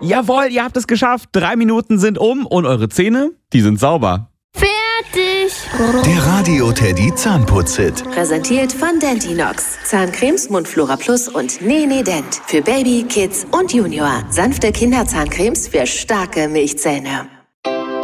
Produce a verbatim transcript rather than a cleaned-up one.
Jawohl, ihr habt es geschafft. Drei Minuten sind um und eure Zähne, die sind sauber. Fertig. Der Radio Teddy Zahnputz-Hit. Präsentiert von Dentinox. Zahncremes, Mundflora Plus und Nene Dent. Für Baby, Kids und Junior. Sanfte Kinderzahncremes für starke Milchzähne.